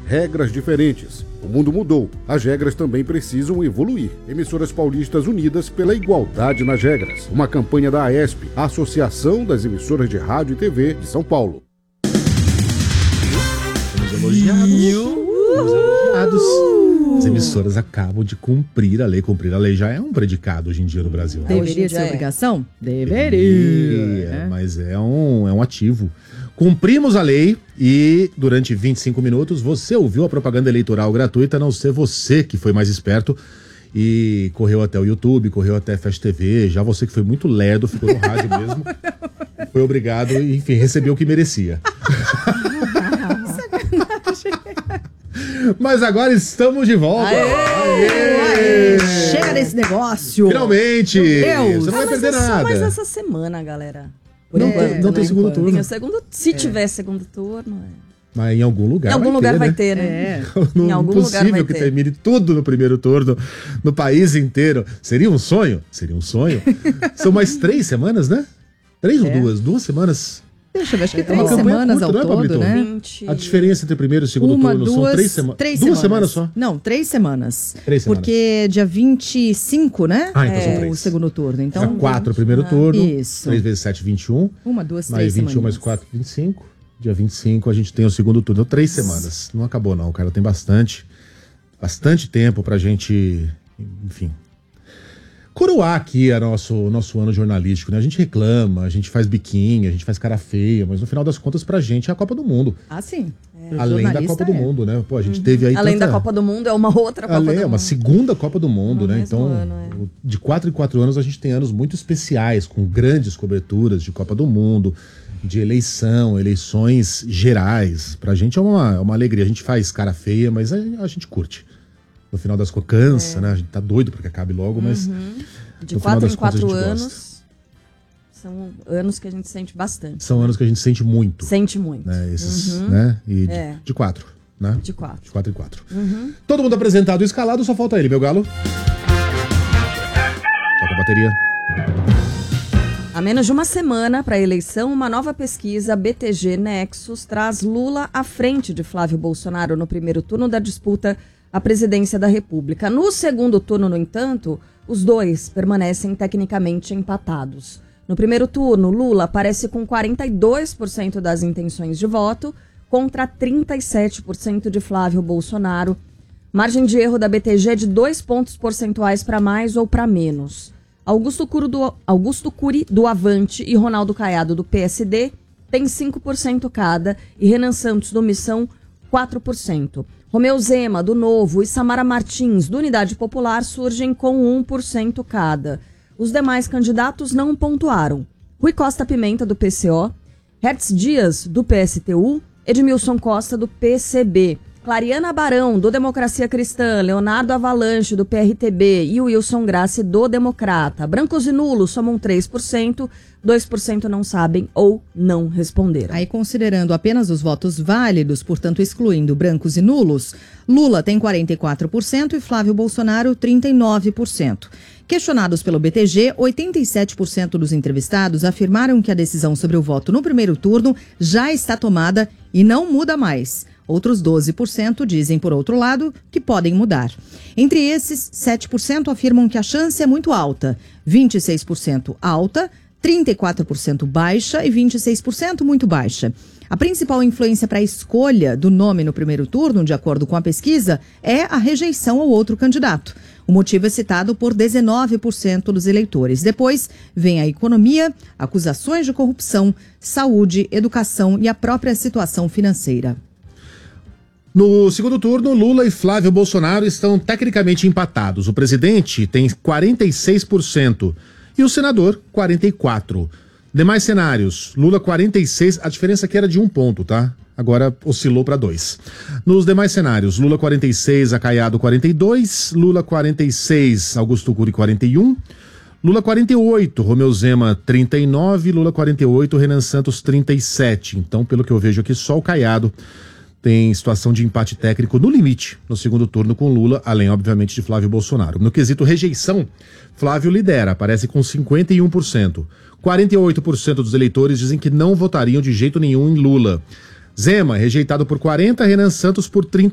regras diferentes. O mundo mudou, as regras também precisam evoluir. Emissoras Paulistas Unidas pela Igualdade nas Regras. Uma campanha da AESP, a Associação das Emissoras de Rádio e TV de São Paulo. Elogiados. As emissoras acabam de cumprir a lei. Cumprir a lei já é um predicado hoje em dia no Brasil. Deveria ser obrigação? Deveria. Mas é um ativo. Cumprimos a lei e durante 25 minutos você ouviu a propaganda eleitoral gratuita, a não ser você que foi mais esperto e correu até o YouTube, correu até a Fast TV, já você que foi muito lerdo, ficou no rádio mesmo, foi obrigado e, enfim, recebeu o que merecia. Mas agora estamos de volta. Aê! Chega desse negócio. Finalmente. Você não vai perder nada. Só mais essa semana, galera. Não tem segundo turno. Tem o segundo, se tiver segundo turno. Mas em algum lugar vai ter, né? Em algum lugar vai ter. Que termine tudo no primeiro turno, no país inteiro. Seria um sonho? Seria um sonho. São mais 3 semanas, né? 3 ou 2? 2 semanas? Deixa eu ver, acho que 3 semanas curta, ao todo, né? 20... A diferença entre o primeiro e o segundo turno são 3 semanas. 2 semanas só? Não, 3 semanas. 3 semanas. Porque dia 25, né? Então são 3. O segundo turno. Então, dia 4 o primeiro turno. Isso. 3 vezes 7, 21. 1, 2, 3 mais 21 semanas. mais 4, 25. Dia 25 a gente tem o segundo turno. 3 semanas. Não acabou não, cara. Tem bastante tempo pra gente, enfim, coroar aqui nosso ano jornalístico, né? A gente reclama, a gente faz biquinho, a gente faz cara feia, mas no final das contas pra gente é a Copa do Mundo. Ah, sim. Além da Copa do Mundo, né? Pô, a gente teve aí Além da Copa do Mundo é uma outra Copa do Mundo. É uma segunda Copa do Mundo, né? Então, ano, de 4 em 4 anos a gente tem anos muito especiais, com grandes coberturas de Copa do Mundo, de eleições gerais. Pra gente é uma alegria. A gente faz cara feia, mas a gente curte. No final das contas, cansa, né? A gente tá doido porque acabe logo, mas... De 4 em 4 anos, são anos que a gente sente bastante. São anos que a gente sente muito. Sente muito. Né? Esses, né? E de 4, né? De 4. De 4 em 4. Todo mundo apresentado e escalado, só falta ele, meu galo. Toca a bateria. Há menos de uma semana para a eleição, uma nova pesquisa BTG Nexus traz Lula à frente de Flávio Bolsonaro no primeiro turno da disputa à presidência da República. No segundo turno, no entanto, os dois permanecem tecnicamente empatados. No primeiro turno, Lula aparece com 42% das intenções de voto contra 37% de Flávio Bolsonaro. Margem de erro da BTG é de 2 pontos percentuais para mais ou para menos. Augusto Cury do Avante e Ronaldo Caiado do PSD têm 5% cada e Renan Santos do Missão 4%. Romeu Zema do Novo e Samara Martins do Unidade Popular surgem com 1% cada. Os demais candidatos não pontuaram. Rui Costa Pimenta do PCO, Hertz Dias do PSTU, Edmilson Costa do PCB. Clariana Barão, do Democracia Cristã, Leonardo Avalanche, do PRTB e Wilson Grassi, do Democrata. Brancos e nulos somam 3%, 2% não sabem ou não responderam. Aí, considerando apenas os votos válidos, portanto excluindo brancos e nulos, Lula tem 44% e Flávio Bolsonaro 39%. Questionados pelo BTG, 87% dos entrevistados afirmaram que a decisão sobre o voto no primeiro turno já está tomada e não muda mais. Outros 12% dizem, por outro lado, que podem mudar. Entre esses, 7% afirmam que a chance é muito alta, 26% alta, 34% baixa e 26% muito baixa. A principal influência para a escolha do nome no primeiro turno, de acordo com a pesquisa, é a rejeição ao outro candidato. O motivo é citado por 19% dos eleitores. Depois vem a economia, acusações de corrupção, saúde, educação e a própria situação financeira. No segundo turno, Lula e Flávio Bolsonaro estão tecnicamente empatados. O presidente tem 46% e o senador 44%. Demais cenários, Lula 46%, a diferença aqui era de 1 ponto, tá? Agora oscilou para 2. Nos demais cenários, Lula 46%, Caiado 42%, Lula 46%, Augusto Cury 41%, Lula 48%, Romeu Zema 39%, Lula 48%, Renan Santos 37%. Então, pelo que eu vejo aqui, só o Caiado tem situação de empate técnico no limite no segundo turno com Lula, além, obviamente, de Flávio Bolsonaro. No quesito rejeição, Flávio lidera, aparece com 51%. 48% dos eleitores dizem que não votariam de jeito nenhum em Lula. Zema, rejeitado por 40%, Renan Santos por 30%.